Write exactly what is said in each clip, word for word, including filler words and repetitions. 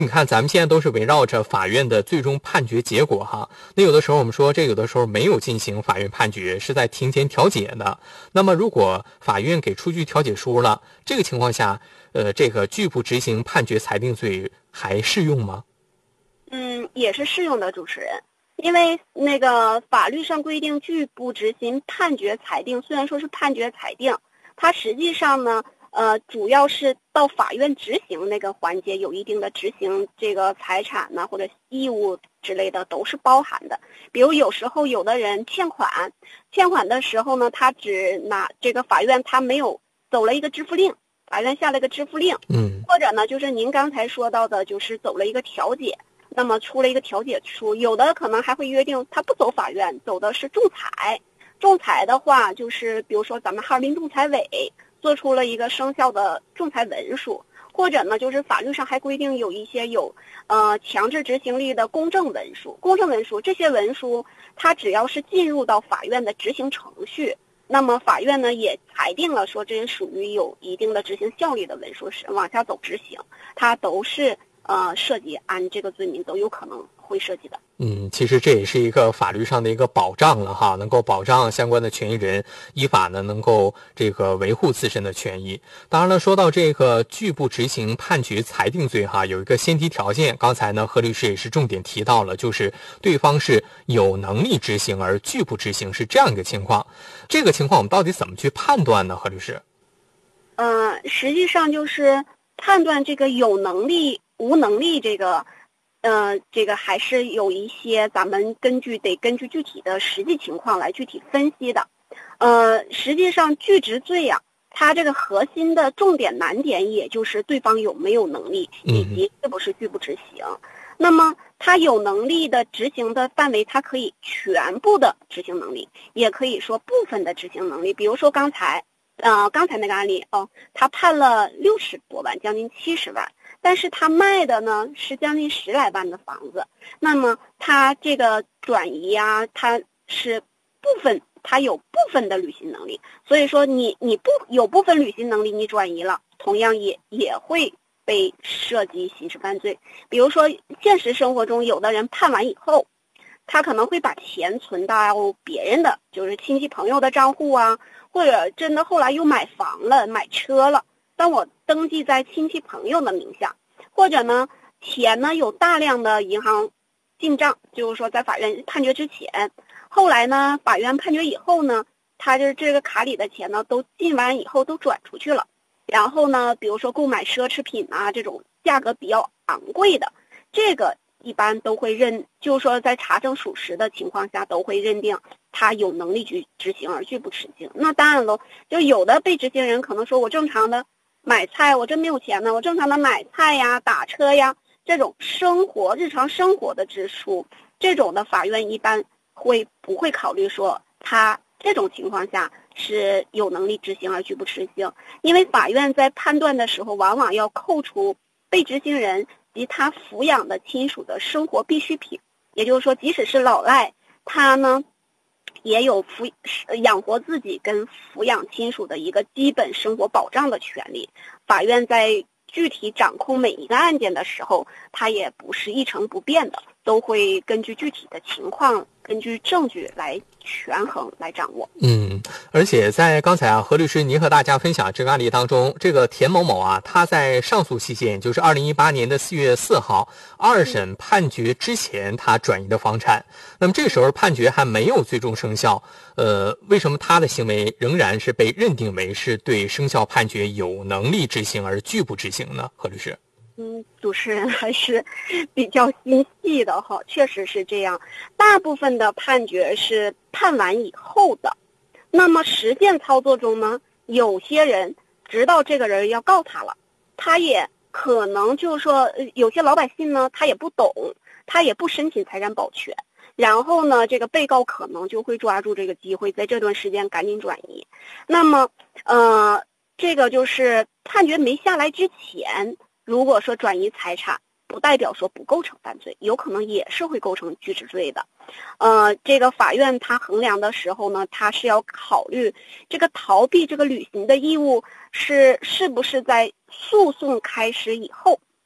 你看咱们现在都是围绕着法院的最终判决结果哈，那有的时候我们说这有的时候没有进行法院判决，是在庭前调解的。那么如果法院给出具调解书了，这个情况下呃，这个拒不执行判决裁定罪还适用吗？ 嗯，也是适用的，主持人。因为那个法律上规定拒不执行判决裁定，虽然说是判决裁定，它实际上呢呃，主要是到法院执行那个环节有一定的执行这个财产呢或者义务之类的都是包含的。比如有时候有的人欠款，欠款的时候呢，他只拿这个法院他没有走了一个支付令，法院下了一个支付令， 嗯， 或者呢就是您刚才说到的，就是走了一个调解。那么出了一个调解书，有的可能还会约定他不走法院，走的是仲裁。仲裁的话，就是比如说咱们哈尔滨仲裁委做出了一个生效的仲裁文书，或者呢就是法律上还规定有一些有呃强制执行力的公证文书。公证文书这些文书，它只要是进入到法院的执行程序，那么法院呢也裁定了说这是属于有一定的执行效力的文书，是往下走执行，它都是呃，涉及按这个罪名都有可能会涉及的。 嗯，其实这也是一个法律上的一个保障了哈，能够保障相关的权益人依法呢能够这个维护自身的权益。当然了，说到这个拒不执行判决裁定罪哈，有一个先提条件，刚才呢何律师也是重点提到了，就是对方是有能力执行而拒不执行，是这样一个情况。这个情况我们到底怎么去判断呢？何律师？ 呃，实际上就是判断这个有能力无能力这个呃，这个还是有一些咱们根据得根据具体的实际情况来具体分析的。呃，实际上拒执罪呀、啊，它这个核心的重点难点也就是对方有没有能力，以及是不是拒不执行。嗯、那么他有能力的执行的范围，它可以全部的执行能力，也可以说部分的执行能力。比如说刚才呃，刚才那个案例哦，他判了六十多万，将近七十万。但是他卖的呢是将近十来万的房子，那么他这个转移啊，他是部分，他有部分的履行能力，所以说你你不有部分履行能力，你转移了，同样也也会被涉及刑事犯罪。比如说现实生活中，有的人判完以后，他可能会把钱存到别人的，就是亲戚朋友的账户啊，或者真的后来又买房了、买车了。当我登记在亲戚朋友的名下，或者呢钱呢有大量的银行进账，就是说在法院判决之前，后来呢法院判决以后呢，他就是这个卡里的钱呢都进完以后都转出去了，然后呢比如说购买奢侈品啊这种价格比较昂贵的，这个一般都会认，就是说在查证属实的情况下都会认定他有能力去执行而拒不执行。那当然了，就有的被执行人可能说我正常的买菜，我真没有钱呢，我正常的买菜呀、打车呀，这种生活日常生活的支出，这种的法院一般会不会考虑说他这种情况下是有能力执行而拒不执行？因为法院在判断的时候，往往要扣除被执行人及他抚养的亲属的生活必需品，也就是说，即使是老赖，他呢也有抚养活自己跟抚养亲属的一个基本生活保障的权利。法院在具体掌控每一个案件的时候，它也不是一成不变的，都会根据具体的情况，根据证据来权衡来掌握。 嗯，而且在刚才啊，何律师您和大家分享这个案例当中，这个田某某啊，他在上诉期限，就是二零一八年的四月四号二审判决之前，他转移的房产。那么这时候判决还没有最终生效，呃，为什么他的行为仍然是被认定为是对生效判决有能力执行而拒不执行呢？何律师？ 嗯，主持人还是比较心细的哈，确实是这样。大部分的判决是判完以后的，那么实践操作中呢，有些人知道这个人要告他了，他也可能就是说，有些老百姓呢，他也不懂，他也不申请财产保全，然后呢，这个被告可能就会抓住这个机会，在这段时间赶紧转移。那么，呃，这个就是判决没下来之前，如果说转移财产，不代表说不构成犯罪，有可能也是会构成拒执罪的。呃，这个法院他衡量的时候呢，他是要考虑这个逃避这个履行的义务是是不是在诉讼开始以后，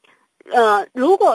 呃，如果